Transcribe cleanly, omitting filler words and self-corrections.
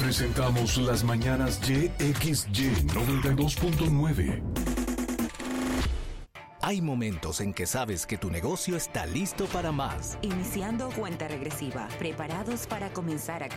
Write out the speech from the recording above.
Presentamos las mañanas YXY 92.9. Hay momentos en que sabes que tu negocio está listo para más. Iniciando cuenta regresiva, preparados para comenzar